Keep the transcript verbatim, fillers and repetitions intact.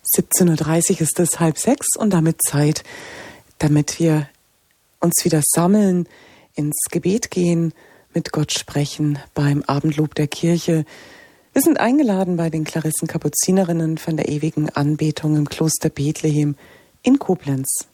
siebzehn Uhr dreißig ist es, halb sechs und damit Zeit, damit wir uns wieder sammeln, ins Gebet gehen, mit Gott sprechen beim Abendlob der Kirche. Wir sind eingeladen bei den Klarissen Kapuzinerinnen von der ewigen Anbetung im Kloster Bethlehem in Koblenz.